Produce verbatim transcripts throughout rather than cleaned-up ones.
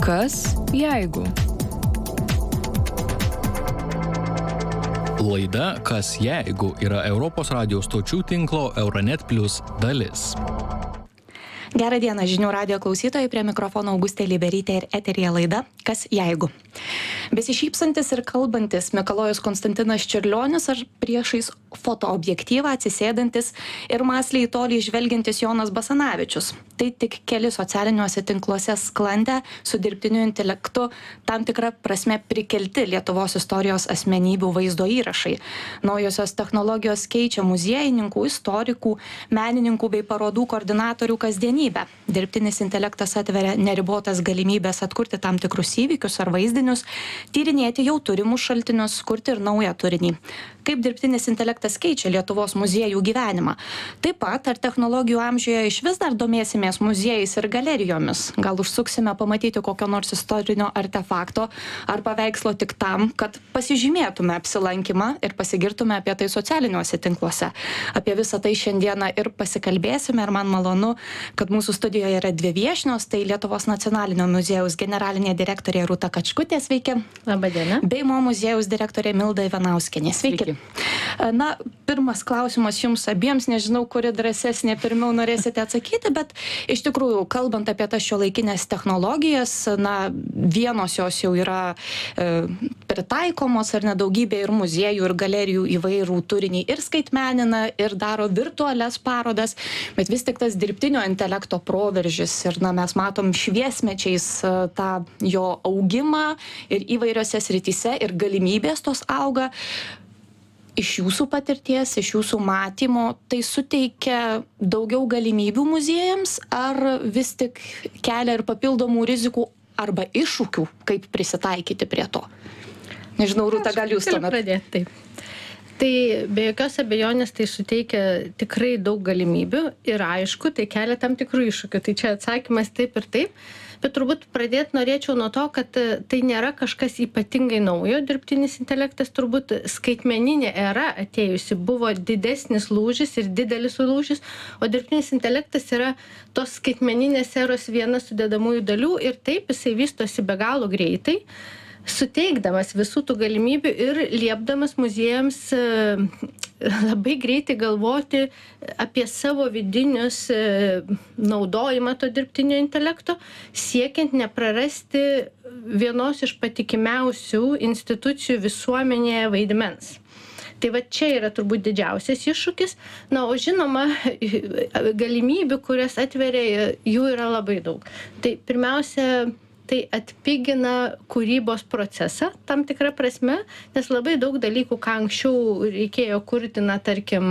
Kas jeigu? Laida Kas jeigu yra Europos radijo stočių tinklo Euronet Plus dalis. Gerą dieną, žinių radijo klausytojai, prie mikrofono Augustė Liberytė ir eteryje laida Kas jeigu? Besišypsantis ir kalbantis Mikalojus Konstantinas Čiurlionis ar priešais fotoobjektyvą atsisėdantis ir mąsliai toliai žvelgiantis Jonas Basanavičius. Tai tik keli socialiniuose tinkluose sklandę su dirbtiniu intelektu tam tikra prasme prikelti Lietuvos istorijos asmenybių vaizdo įrašai. Naujosios technologijos keičia muziejininkų, istorikų, menininkų bei parodų koordinatorių kasdienybę. Dirbtinis intelektas atveria neribotas galimybės atkurti tam tikrus įvykius ar vaizdinius, tyrinėti jau turimus šaltinius, kurti ir naują turinį. Kaip dirbtinis intelektas keičia Lietuvos muziejų gyvenimą. Taip pat, ar technologijų amžiuje iš vis dar domėsimės muziejais ir galerijomis. Gal užsuksime pamatyti kokio nors istorinio artefakto ar paveikslo tik tam, kad pasižymėtume apsilankymą ir pasigirtume apie tai socialiniuose tinkluose. Apie visą tai šiandieną ir pasikalbėsime ir man malonu, kad mūsų studijoje yra dvi viešnios, tai Lietuvos nacionalinio muziejaus generalinė direktorė Rūta Kačkutė, sveiki. Labą dieną. Bei Mo muziejaus direktorė Milda Ivanauskienė, sveiki. Sveiki. Na, pirmas klausimas jums abiems, nežinau, kuri drąsesnė pirmiau norėsite atsakyti, bet iš tikrųjų, kalbant apie tas šiuolaikinės technologijas, na, vienos jos jau yra e, pritaikomos ar nedaugybė ir muziejų, ir galerijų įvairų turinį ir skaitmenina, ir daro virtualias parodas, bet vis tik tas dirbtinio intelekto proveržis ir, na, mes matom šviesmečiais tą jo augimą ir įvairiose srityse ir galimybės tos auga. Iš jūsų patirties, iš jūsų matymo, tai suteikia daugiau galimybių muziejams ar vis tik kelia ir papildomų rizikų arba iššūkių, kaip prisitaikyti prie to? Nežinau, Rūta, gal jūs tuomet pradėti, taip. Tai be jokios abejonės tai suteikia tikrai daug galimybių ir aišku, tai kelia tam tikrų iššūkių. Tai čia atsakymas taip ir taip. Bet turbūt pradėti norėčiau nuo to, kad tai nėra kažkas ypatingai naujo. Dirbtinis intelektas turbūt skaitmeninė era atėjusi buvo didesnis lūžis ir didelis lūžis, o dirbtinis intelektas yra tos skaitmeninės eros viena sudedamųjų dalių ir taip jisai vystosi be galo greitai, suteikdamas visų tų galimybių ir liepdamas muziejams labai greitai galvoti apie savo vidinius naudojimą to dirbtinio intelekto, siekiant neprarasti vienos iš patikimiausių institucijų visuomenėje vaidmens. Tai va čia yra turbūt didžiausias iššūkis. Na, o žinoma, galimybių, kurias atveria, jų yra labai daug. Tai pirmiausia, tai atpigina kūrybos procesą tam tikrą prasme, nes labai daug dalykų, ką anksčiau reikėjo kurti, na, tarkim,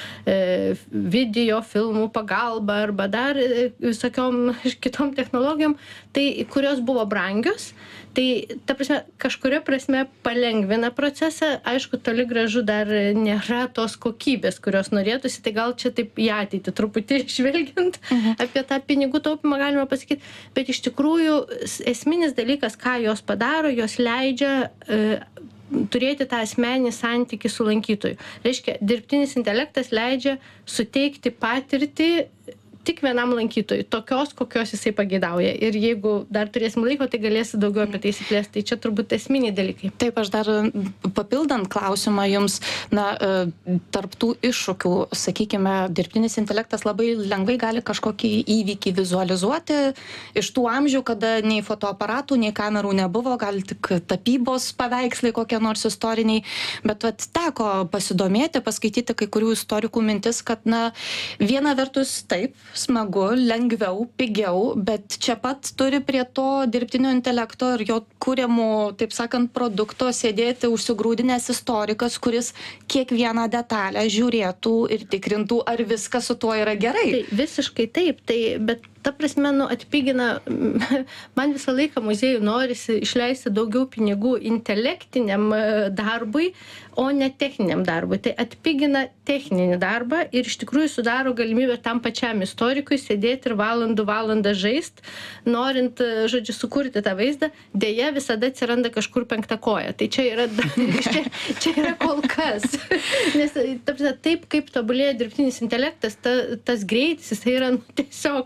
video, filmų pagalba arba dar visokiom kitom technologijom, tai kurios buvo brangios, tai ta prasme, kažkuria prasme palengvina procesą, aišku, toli gražu dar nėra tos kokybės, kurios norėtųsi, tai gal čia taip į ateitį truputį žvelgiant mhm. apie tą pinigų taupimą galima pasakyti, bet iš tikrųjų esminis dalykas, ką jos padaro, jos leidžia e, turėti tą asmeninį santykį su lankytoju. Reiškia, dirbtinis intelektas leidžia suteikti patirtį tik vienam lankytojui, tokios, kokios jisai pageidauja. Ir jeigu dar turėsim laiko, tai galėsi daugiau apie tai išsiplėsti. Tai čia turbūt esminiai dalykai. Taip, aš dar papildant klausimą jums, na, tarp tų iššūkių, sakykime, dirbtinis intelektas labai lengvai gali kažkokį įvykį vizualizuoti iš tų amžių, kada nei fotoaparatų, nei kamerų nebuvo, gal tik tapybos paveikslai kokie nors istoriniai, bet vat, teko pasidomėti, paskaityti kai kurių istorikų mintis, kad, na, viena vertus taip, smagu, lengviau, pigiau, bet čia pat turi prie to dirbtinio intelekto ir jo kuriamų, taip sakant, produkto sėdėti užsigrūdinęs istorikas, kuris kiekvieną detalę žiūrėtų ir tikrintų, ar viskas su tuo yra gerai. Tai visiškai taip, tai, bet ta prasme, nu, atpigina, man visą laiką muziejų norisi išleisti daugiau pinigų intelektiniam darbui, o ne techniniam darbui. Tai atpigina techninį darbą ir iš tikrųjų sudaro galimybę tam pačiam istorikui sėdėti ir valandų valandą žaist, norint, žodžiu, sukurti tą vaizdą, dėja visada atsiranda kažkur penkta koja. Tai čia yra, čia, čia yra kol kas. Nes ta prasme, taip, kaip tobulėja dirbtinis intelektas, ta, tas greitis, jis yra nu, tiesiog beveik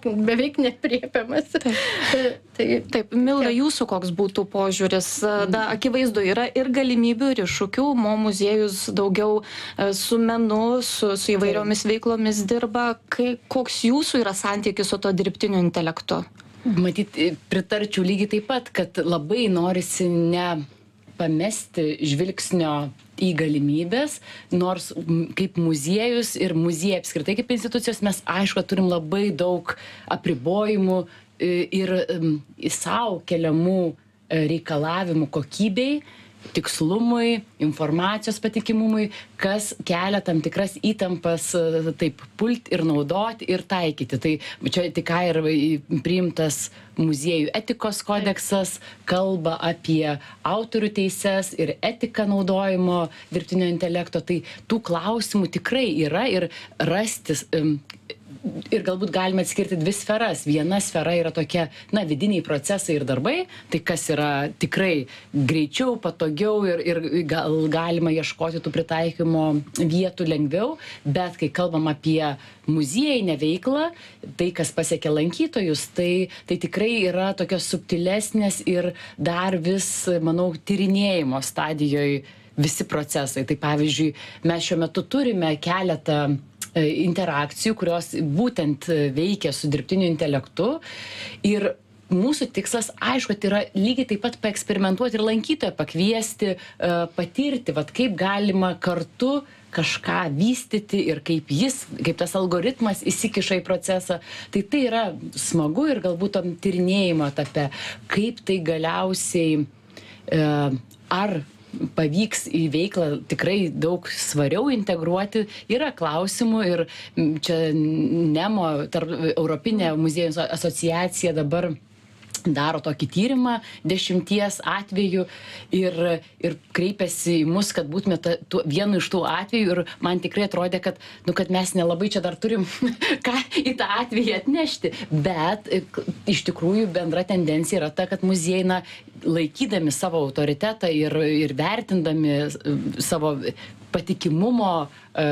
beveik nepriepiamas. Taip, tai, taip Milda, jūsų koks būtų požiūris? Da, akivaizdu, yra ir galimybių, ir iššūkių. Mo muziejus daugiau su menu, su, su įvairiomis veiklomis dirba. Kai, koks jūsų yra santykis su to dirbtiniu intelektu? Matyt, pritarčiau lygiai taip pat, kad labai norisi ne pamesti žvilgsnio į galimybės, nors kaip muziejus ir muziejai apskritai kaip institucijos mes aišku turim labai daug apribojimų ir į savo keliamų reikalavimų kokybei, tikslumui, informacijos patikimumui, kas kelia tam tikras įtampas taip pult ir naudoti ir taikyti. Tai čia tik ką ir priimtas muziejų etikos kodeksas kalba apie autorių teises ir etiką naudojimo dirbtinio intelekto. Tai tų klausimų tikrai yra ir rastis. Ir galbūt galime atskirti dvi sferas. Viena sfera yra tokia, na, vidiniai procesai ir darbai, tai kas yra tikrai greičiau, patogiau ir, ir gal, galima ieškoti tų pritaikymo vietų lengviau, bet kai kalbam apie muziejinę veiklą, tai kas pasiekia lankytojus, tai, tai tikrai yra tokios subtilesnės ir dar vis, manau, tyrinėjimo stadijoje visi procesai. Tai pavyzdžiui, mes šiuo metu turime keletą interakcijų, kurios būtent veikia su dirbtiniu intelektu ir mūsų tikslas, aišku, tai yra lygiai taip pat paeksperimentuoti ir lankytoją pakviesti, patirti, vat, kaip galima kartu kažką vystyti ir kaip jis, kaip tas algoritmas įsikiša į procesą. Tai tai yra smagu ir galbūt tam tyrinėjimo etape, kaip tai galiausiai ar pavyks į veiklą tikrai daug svariau integruoti, yra klausimų ir čia Nemo, tarp Europinė muziejų asociacija dabar daro tokį tyrimą dešimties atvejų ir, ir kreipiasi į mus, kad būtume ta, tu, vienu iš tų atvejų ir man tikrai atrodė, kad, nu, kad mes nelabai čia dar turim ką į tą atvejį atnešti, bet iš tikrųjų bendra tendencija yra ta, kad muziejai, na, laikydami savo autoritetą ir, ir vertindami savo patikimumo,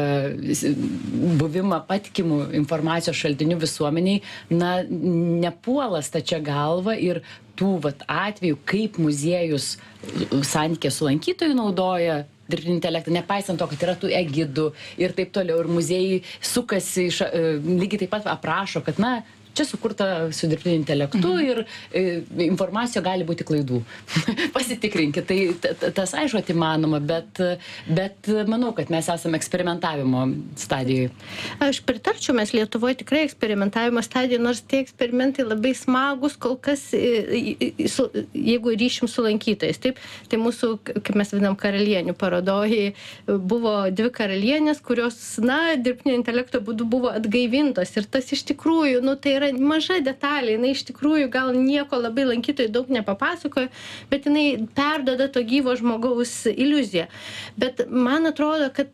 buvimą patikimų informacijos šaltinių visuomeniai, na, nepuola stačia galva ir tų vat, atvejų, kaip muziejus santykė su lankytojų naudoja dirbtinį intelektą, nepaisant to, kad yra tų egidų ir taip toliau. Ir muziejai sukasi, iš, lygiai taip pat aprašo, kad, na, čia sukurta su dirbtiniu intelektu mhm. ir e, informacijoje gali būti klaidų. Pasitikrinkit, tai tas aišku įmanoma, bet, bet manau, kad mes esame eksperimentavimo stadijoje. Aš pritarčiau, mes Lietuvoje tikrai eksperimentavimo stadijoje, nors tie eksperimentai labai smagus, kol kas, jeigu ryšim su lankytojais. Taip, tai mūsų, kaip mes vadinam, karalienių parodojai, buvo dvi karalienės, kurios, na, dirbtinio intelekto būdu buvo atgaivintos ir tas iš tikrųjų, nu, tai yra maža detalė, jinai iš tikrųjų gal nieko labai lankytojai daug nepapasakoja, bet jinai perduoda to gyvo žmogaus iliuziją. Bet man atrodo, kad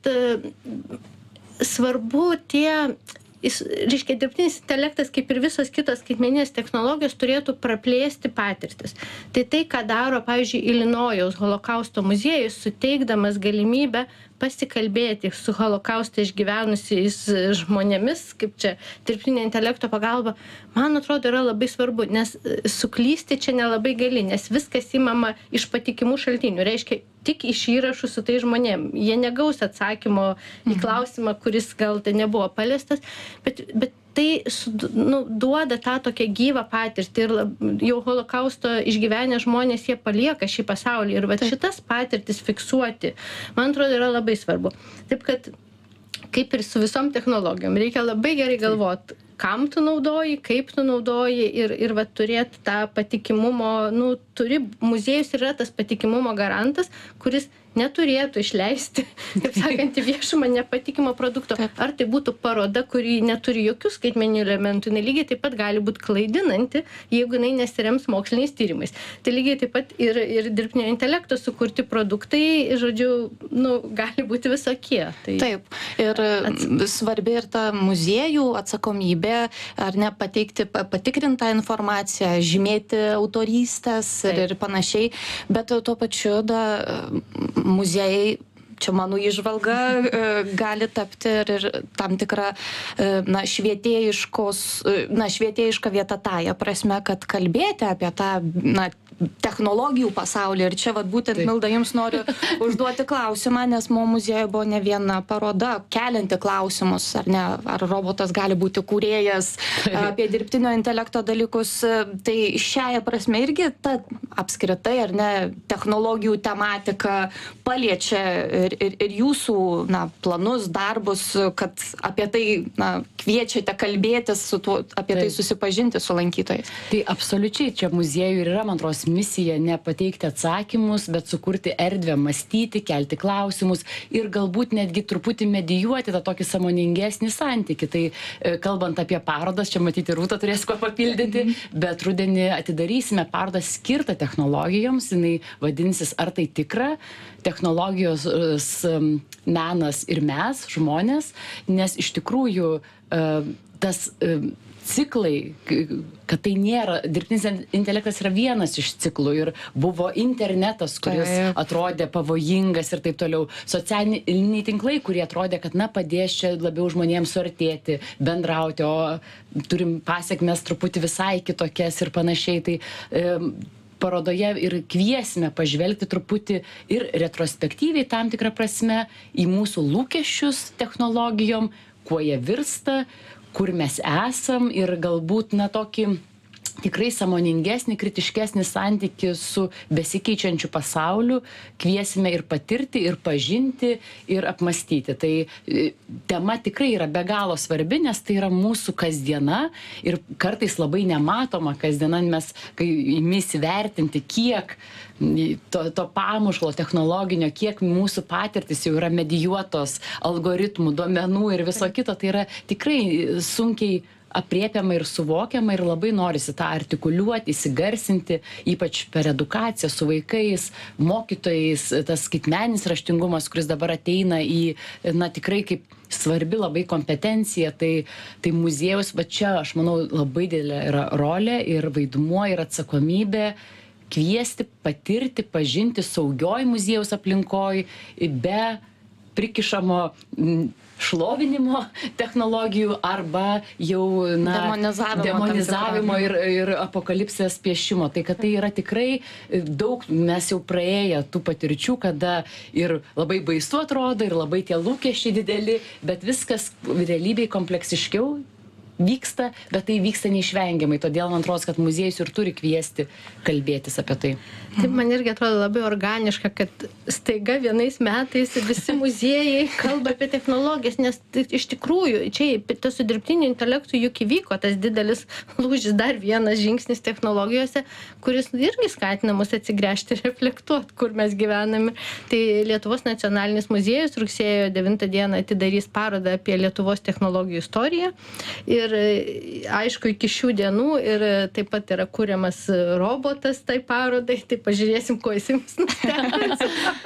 svarbu tie, reiškia, dirbtinis intelektas, kaip ir visos kitos skaitmeninės technologijos, turėtų praplėsti patirtis. Tai tai, ką daro, pavyzdžiui, Ilinojaus holokausto muziejus, suteikdamas galimybę pasikalbėti su holokaustą išgyvenusiais žmonėmis, kaip čia dirbtinio intelekto pagalba, man atrodo, yra labai svarbu, nes suklysti čia nelabai gali, nes viskas įmama iš patikimų šaltinių, reiškia tik iš įrašų su tai žmonėm. Jie negaus atsakymo į klausimą, kuris gal tai nebuvo paliestas, bet, bet tai nu, duoda tą tokią gyvą patirtį ir jau holokausto išgyvenę žmonės, jie palieka šį pasaulį ir va, šitas patirtis fiksuoti, man atrodo, yra labai svarbu. Taip kad, kaip ir su visom technologijom, reikia labai gerai galvoti, kam tu naudoji, kaip tu naudoji ir, ir va, turėti tą patikimumo, nu, turi, muziejus yra tas patikimumo garantas, kuris neturėtų išleisti, kaip sakant, į viešumą nepatikimo produkto. Ar tai būtų paroda, kuri neturi jokių skaitmeninių elementų, jinai lygiai taip pat gali būti klaidinanti, jeigu jinai nesirems moksliniais tyrimais. Tai lygiai taip pat ir, ir dirbtinio intelekto sukurti produktai, žodžiu, nu, gali būti visokie. Tai taip, ir ats... svarbi ir ta muziejų atsakomybė, ar ne, pateikti patikrintą informaciją, žymėti autorystės ir, ir panašiai, bet tuo pačiu da, muziejai čia mano įžvalga, gali tapti ir, ir tam tikra na, švietėjiškos, na, švietėjiška vieta tąja prasme, kad kalbėti apie tą na, technologijų pasaulį. Ir čia vat, būtent, Taip. Milda, jums noriu užduoti klausimą, nes mo muziejuje buvo ne viena paroda kelianti klausimus, ar ne, ar robotas gali būti kūrėjas, Taip. Apie dirbtinio intelekto dalykus. Tai šiaja prasme irgi ta apskritai, ar ne, technologijų tematika paliečia ir, ir, ir jūsų na, planus, darbus, kad apie tai na, kviečiate kalbėtis, su tuo, apie Taip. Tai susipažinti su lankytojais. Tai absoliučiai čia muziejų ir yra, man atrodo, misija ne pateikti atsakymus, bet sukurti erdvę mąstyti, kelti klausimus ir galbūt netgi truputį medijuoti tą tokį sąmoningesnį santykį. Tai kalbant apie parodas, čia matyti Rūta turės ko papildyti, bet rudenį atidarysime parodą skirtą technologijoms, jinai vadinsis Ar tai tikra? Technologijos menas ir mes, žmonės, nes iš tikrųjų tas ciklai, kad tai nėra, dirbtinis intelektas yra vienas iš ciklų ir buvo internetas, kuris Taip. Atrodė pavojingas ir taip toliau. Socialiniai tinklai, kurie atrodė, kad na, padės čia labiau žmonėms suartėti, bendrauti, o turim pasiekmes truputį visai kitokias ir panašiai. Tai, e, parodoje ir kviesime pažvelgti truputį ir retrospektyviai tam tikrą prasme į mūsų lūkesčius technologijom, kuo jie virsta, kur mes esam ir galbūt na tokį tikrai sąmoningesnį, kritiškesnį santykį su besikeičiančiu pasauliu kviesime ir patirti, ir pažinti, ir apmąstyti. Tai tema tikrai yra be galo svarbi, nes tai yra mūsų kasdiena ir kartais labai nematoma kasdiena, mes kai imis įvertinti, kiek to, to pamušlo technologinio, kiek mūsų patirtis jau yra medijuotos algoritmų, duomenų ir viso kito, tai yra tikrai sunkiai aprėpiama ir suvokiama ir labai norisi tą artikuliuoti, įsigarsinti, ypač per edukaciją su vaikais, mokytojais, tas skaitmeninis raštingumas, kuris dabar ateina į, na, tikrai kaip svarbi labai kompetencija, tai, tai muziejus, va čia, aš manau, labai didelė yra rolė ir vaidmuo ir atsakomybė kviesti, patirti, pažinti saugioj muziejaus aplinkoj, be prikišamo šlovinimo technologijų arba jau na, demonizavimo, demonizavimo ir, ir apokalipsės piešimo. Tai kad tai yra tikrai daug, mes jau praėję tų patirčių, kada ir labai baisu atrodo, ir labai tie lūkesčiai dideli, bet viskas realybėj kompleksiškiau vyksta, bet tai vyksta neišvengiamai. Todėl man atrodo, kad muziejus ir turi kviesti kalbėtis apie tai. Taip, man irgi atrodo labai organiška, kad staiga vienais metais visi muziejai kalba apie technologijas, nes iš tikrųjų, čia tas su dirbtiniu intelektu juk įvyko tas didelis lūžis, dar vienas žingsnis technologijose, kuris irgi skatina mus atsigręžti ir reflektuoti, kur mes gyvename. Tai Lietuvos nacionalinis muziejus rugsėjo devintą dieną atidarys parodą apie Lietuvos technologijų istoriją. Ir aišku, iki šių dienų ir taip pat yra kuriamas robotas tai parodai, tai pažiūrėsim, ko jis jums nustebins.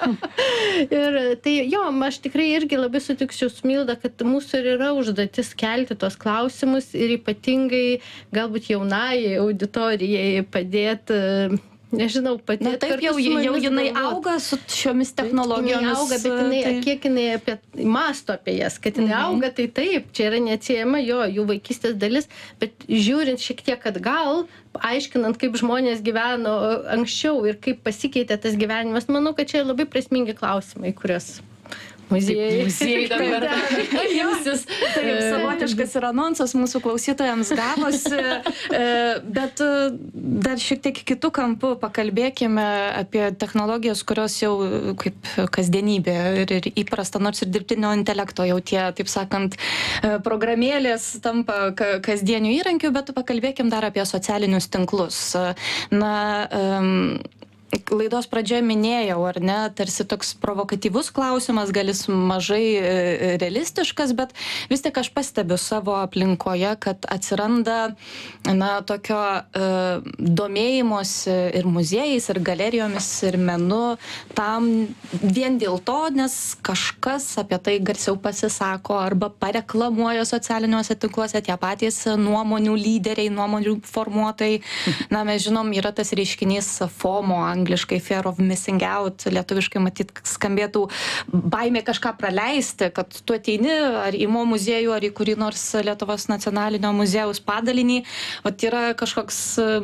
Ir tai jo, aš tikrai irgi labai sutiksiu su Milda, kad mūsų ir yra užduotis kelti tos klausimus ir ypatingai galbūt jaunai auditorijai padėti, nežinau, padėti. Na taip, jau, jau jinai auga su šiomis technologijomis. Jinai auga, bet jinai, tai... kiek jinai apie, masto apie jas, kad jinai mhm. auga, tai taip, čia yra neatsiejama jo, jų vaikystės dalis, bet žiūrint šiek tiek atgal, aiškinant, kaip žmonės gyveno anksčiau ir kaip pasikeitė tas gyvenimas, manau, kad čia labai prasmingi klausimai, kurios muziejai. Muziejai dabar jausis. Taip, savotiškas ir anonsas mūsų klausytojams gavosi, bet dar šiek tiek kitų kampų pakalbėkime apie technologijas, kurios jau kaip kasdienybė ir, ir įprasta, nors ir dirbtinio intelekto jau tie, taip sakant, programėlės tampa kasdienių įrankių, bet pakalbėkim dar apie socialinius tinklus. Na, um, laidos pradžioje minėjau, ar ne, tarsi toks provokatyvus klausimas, galis mažai realistiškas, bet vis tik aš pastebiu savo aplinkoje, kad atsiranda na, tokio uh, domėjimosi ir muziejais, ir galerijomis, ir menu tam vien dėl to, nes kažkas apie tai garsiau pasisako arba pareklamuoja socialiniuose tinkluose, tie patys nuomonių lyderiai, nuomonių formuotojai. Na, mes žinom, yra tas reiškinys FOMO, angliškai fear of missing out, lietuviškai matyt skambėtų baimė kažką praleisti, kad tu ateini ar į Mo muziejų, ar į kurį nors Lietuvos nacionalinio muziejaus padalinį, vat yra kažkoks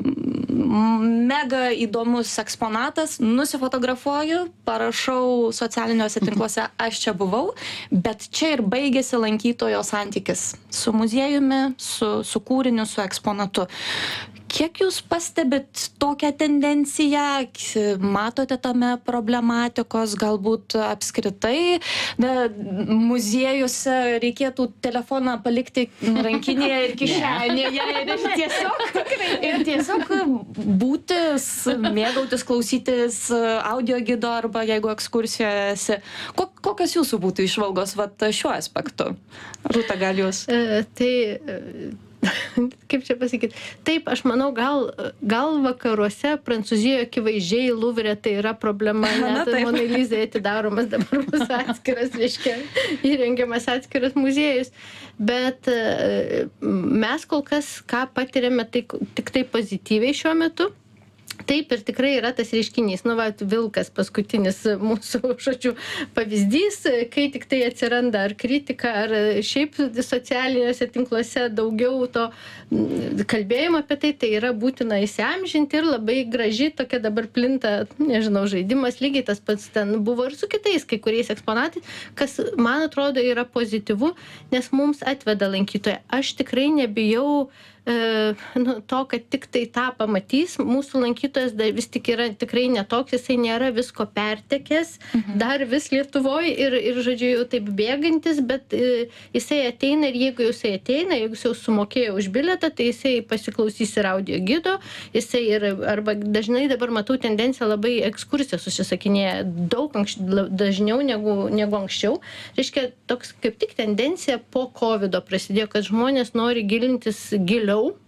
mega įdomus eksponatas, nusifotografuoju, parašau socialiniuose tinkluose, aš čia buvau, bet čia ir baigėsi lankytojo santykis su muziejumi, su, su kūriniu, su eksponatu. Kiek jūs pastebit tokią tendenciją, matote tame problematikos, galbūt apskritai na, muziejuose reikėtų telefoną palikti rankinėje ir kišenėje ir tiesiog, ir tiesiog būti, mėgautis, klausytis audio gido arba jeigu ekskursijoje esi. Kokios jūsų būtų išvalgos vat, šiuo aspektu? Rūta, gal jūs? E, tai... Kaip čia pasakyti? Taip, aš manau, gal, gal vakaruose, Prancūzijoje akivaizdžiai Luvre tai yra problema, net Monai Lizai atidaromas dabar bus atskiras, reiškia, įrengiamas atskiras muziejus. Bet mes kol kas, ką patiriame, tai tik tai pozityviai šiuo metu. Taip ir tikrai yra tas reiškinys, nu va, vilkas paskutinis mūsų, žodžiu, pavyzdys, kai tik tai atsiranda ar kritika, ar šiaip socialiniuose tinkluose daugiau to kalbėjimo apie tai, tai yra būtina įsiamžinti ir labai graži tokia dabar plinta, nežinau, žaidimas, lygiai tas pats ten buvo ir su kitais kai kuriais eksponatais, kas man atrodo yra pozityvu, nes mums atveda lankytoją. Aš tikrai nebijau nu, to, kad tik tai tą pamatys, mūsų lankytojas vis tik yra tikrai netoks, jisai nėra visko pertekęs, mhm. dar vis Lietuvoje ir, ir, žodžiu, jau taip bėgantis, bet jisai ateina ir jeigu jisai ateina, jeigu jis jau sumokėjo už bilietą, tai jisai pasiklausys ir audio gido, jisai ir, arba dažnai dabar matau tendenciją labai ekskursijas užsisakinėja daug anks, dažniau negu, negu anksčiau. Reiškia, toks kaip tik tendencija po kovido prasidėjo, kad žmonės nori gilintis giliau.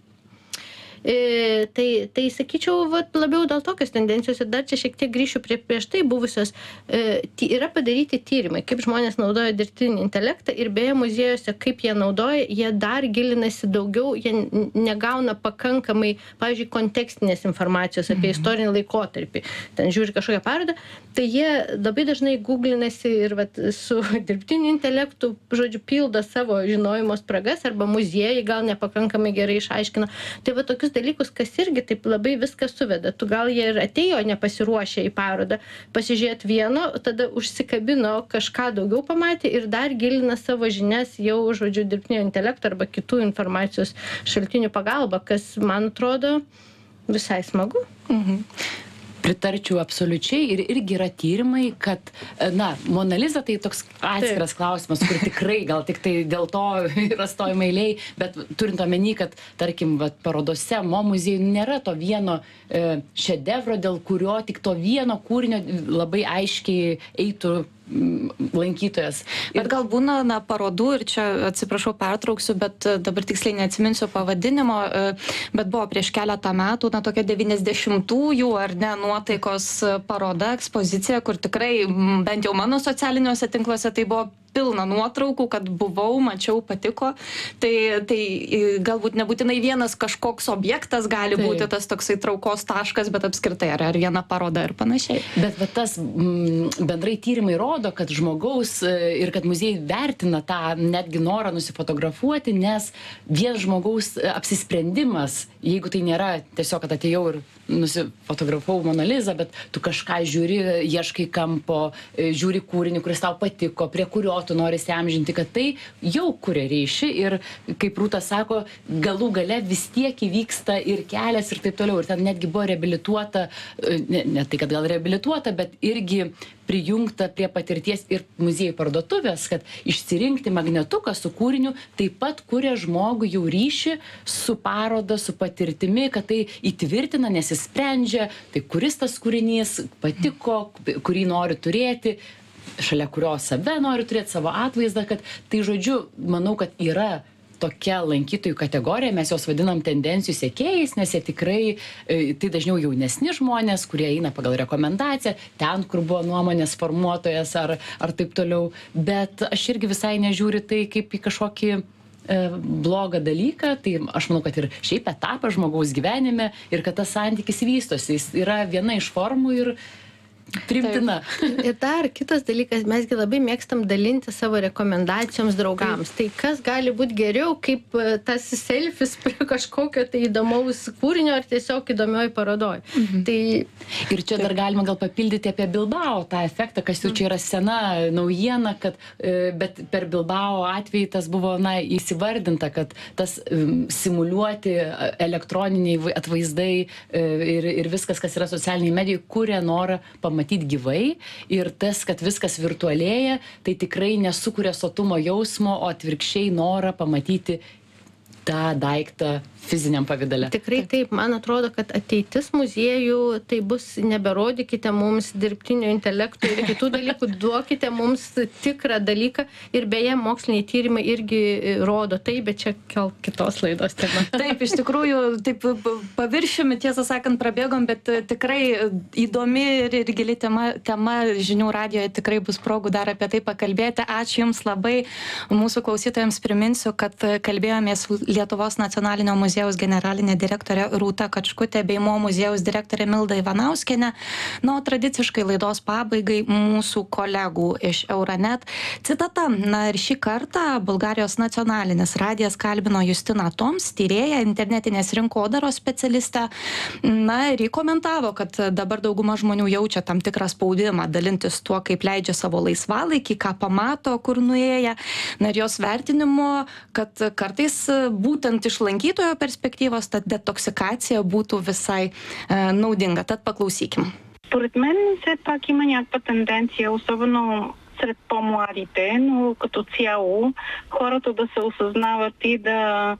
E, tai, tai sakyčiau, vat, labiau dėl tokios tendencijos ir dar čia šiek tiek grįšiu prie prieš tai buvusios. E, ty, yra padaryti tyrimai, kaip žmonės naudoja dirbtinį intelektą ir beje muziejuose, kaip jie naudoja, jie dar gilinasi daugiau, jie negauna pakankamai, pavyzdžiui, kontekstinės informacijos apie mhm. istorinį laikotarpį. Ten žiūri kažkokią parodą, tai jie labai dažnai googlinasi ir vat, su dirbtiniu intelektu, žodžiu, pildo savo žinojimo spragas arba muziejai gal nepakankamai gerai išaiškina. Tai va tokius dalykus, kas irgi taip labai viską suveda. Tu gal jie ir atėjo nepasiruošę į parodą, pasižiūrėt vieno, tada užsikabino, kažką daugiau pamatė ir dar gilina savo žinias jau, žodžiu, dirbtinio intelekto arba kitų informacijos šaltinių pagalba, kas, man atrodo, visai smagu. Mhm. Pritarčiau absoliučiai ir irgi yra tyrimai, kad, na, Mona Lisa tai toks atskiras Taip. klausimas, kur tikrai gal tik tai dėl to yra stojama eiliai, bet turint omeny, kad, tarkim, vat, parodose Mo muziejų nėra to vieno e, šedevro, dėl kurio tik to vieno kūrinio labai aiškiai eitų lankytojas. Bet gal būna na, parodų ir čia atsiprašau pertrauksiu, bet dabar tiksliai neatsiminsiu pavadinimo, bet buvo prieš keletą metų na, tokia devyniasdešimtųjų ar ne nuotaikos paroda, ekspozicija, kur tikrai bent jau mano socialiniuose tinkluose tai buvo pilna nuotraukų, kad buvau, mačiau, patiko. Tai, tai galbūt nebūtinai vienas kažkoks objektas gali Taip. būti tas toksai traukos taškas, bet apskritai ar, ar viena paroda ir panašiai. Bet va, tas m, bendrai tyrimai rodo, kad žmogaus ir kad muziejai vertina tą netgi norą nusifotografuoti, nes vien žmogaus apsisprendimas, jeigu tai nėra tiesiog, kad atėjau ir nusifotografavau Mona Lisa, bet tu kažką žiūri, ieškai kampo, žiūri kūrinį, kuris tau patiko, prie kurio tu nori įsiamžinti, kad tai jau kuria ryšį ir, kaip Rūta sako, galų gale vis tiek įvyksta ir kelias ir taip toliau. Ir ten netgi buvo reabilituota, ne, ne tai, kad gal reabilituota, bet irgi prijungta prie patirties ir muziejų parduotuvės, kad išsirinkti magnetuką su kūriniu taip pat kuria žmogų jau ryšį su paroda, su patirtimi, kad tai įtvirtina, nesisprendžia, tai kuris tas kūrinys patiko, kurį nori turėti, šalia kurio save nori turėti savo atvaizdą, kad tai žodžiu, manau, kad yra tokia lankytojų kategorija, mes jos vadinam tendencijų sekėjais, nes jie tikrai, tai dažniau jaunesni žmonės, kurie eina pagal rekomendaciją, ten, kur buvo nuomonės formuotojas ar, ar taip toliau, bet aš irgi visai nežiūriu tai kaip į kažkokį blogą dalyką, tai aš manau, kad ir šiaip etapas žmogaus gyvenime ir kad tas santykis vystosi, jis yra viena iš formų ir priimtina. Ir dar kitas dalykas, mesgi labai mėgstam dalinti savo rekomendacijoms draugams. Tai kas gali būti geriau, kaip tas selfis prie kažkokio tai įdomaus kūrinio ar tiesiog įdomioj parodoj. Mhm. Tai... Ir čia dar galima gal papildyti apie Bilbao tą efektą, kas jau čia yra sena naujiena, kad, bet per Bilbao atvejį tas buvo, na, įsivardinta, kad tas simuliuoti elektroniniai atvaizdai ir, ir viskas, kas yra socialiniai medijai, kuria norą pamatyti gyvai ir tas, kad viskas virtualėja, tai tikrai nesukuria sotumo jausmo, o atvirkščiai norą pamatyti tą daiktą fiziniam pavidale. Tikrai taip, man atrodo, kad ateitis muziejų, tai bus neberodykite mums dirbtinio intelekto ir kitų dalykų, duokite mums tikrą dalyką ir beje, moksliniai tyrimai irgi rodo tai, bet čia gal kitos laidos tema. Taip, iš tikrųjų, taip paviršiumi, tiesą sakant, prabėgom, bet tikrai įdomi ir, ir gili tema, tema žinių radijoje tikrai bus progų dar apie tai pakalbėti. Ačiū Jums labai. Mūsų klausytojams priminsiu, kad kalbėjomės Lietuvos nacionalinio muziejaus generalinė direktorė Rūta Kačkutė bei Mo muziejaus direktorė Milda Ivanauskienė. Na, o tradiciškai laidos pabaigai mūsų kolegų iš Euronet citata. Na ir šį kartą Bulgarijos nacionalinis radijas kalbino Justiną Toms, tyrėją, internetinės rinkodaros specialistę. Na ir jį komentavo, kad dabar dauguma žmonių jaučia tam tikrą spaudimą dalintis tuo, kaip leidžia savo laisvalaikį, ką pamato, kur nuėję. Na ir jos vertinimu, kad kartais būtent iš lankytojo perspektyvos ta детоксикация būtų visai е, наудинга. Tad paklausykim. Според мен все пак има някаква тенденция, особено сред по-младите, но като цяло хората да се осъзнават и да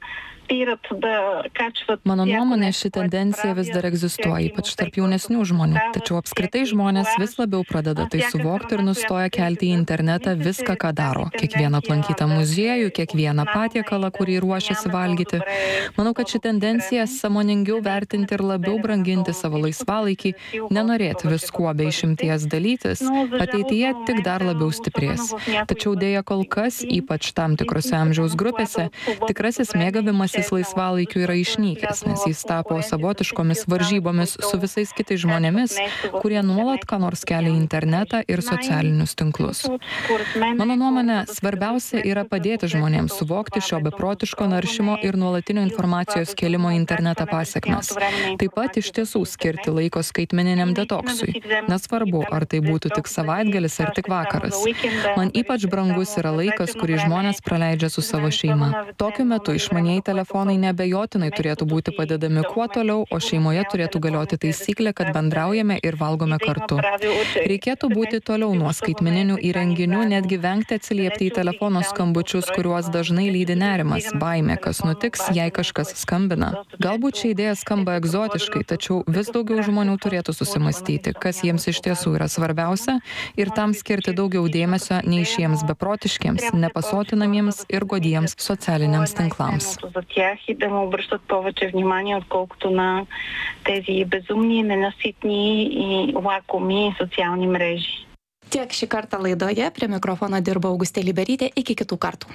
Mano nuomonė, ši tendencija vis dar egzistuoja, ypač tarp jaunesnių žmonių. Tačiau apskritai žmonės vis labiau pradeda tai suvokti ir nustoja kelti į internetą viską, ką daro. Kiekvieną aplankytą muziejų, kiekvieną patiekalą, kurį ruošiasi valgyti. Manau, kad ši tendencija sąmoningiau vertinti ir labiau branginti savo laisvalaikį, nenorėti viskuo be išimties dalytis, ateityje tik dar labiau stiprės. Tačiau dėja kol kas, ypač tam tikrose amžiaus grupėse, tikrasis mėgavimas jis laisvalaikiu yra išnykęs, nes jis tapo savotiškomis varžybomis su visais kitais žmonėmis, kurie nuolat ką nors kelia į internetą ir socialinius tinklus. Mano nuomonė, svarbiausia yra padėti žmonėms suvokti šio beprotiško naršymo ir nuolatinio informacijos kelimo į internetą pasekmes. Taip pat iš tiesų skirti laiko skaitmeniniam detoksui. Nesvarbu, ar tai būtų tik savaitgalis ar tik vakaras. Man ypač brangus yra laikas, kurį žmonės praleidžia su savo šeima. Tokiu metu išmanieji telefonai Telefonai neabejotinai turėtų būti padedami kuo toliau, o šeimoje turėtų galioti taisyklė, kad bendraujame ir valgome kartu. Reikėtų būti toliau nuo skaitmeninių įrenginių, netgi vengti atsiliepti į telefono skambučius, kuriuos dažnai lydi nerimas, baimė, kas nutiks, jei kažkas skambina. Galbūt ši idėja skamba egzotiškai, tačiau vis daugiau žmonių turėtų susimastyti, kas jiems iš tiesų yra svarbiausia ir tam skirti daugiau dėmesio nei šiems beprotiškiems, nepasotinamiems ir godiems socialiniams tinklams. Тях и да му обръщат повече внимание, отколкото на тези безумни, ненаситни и лакоми социални мрежи. Tiek šį kartą laidoje, prie mikrofono dirbo Augustė Liberytė, iki kitų kartų.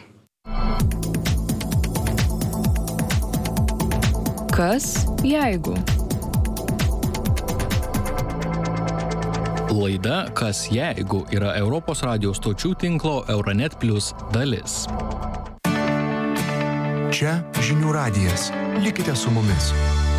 Kas jeigu? Laida Kas jeigu yra Europos radijo stočių tinklo Euronet Plus dalis. Čia žinių radijas. Likite su mumis.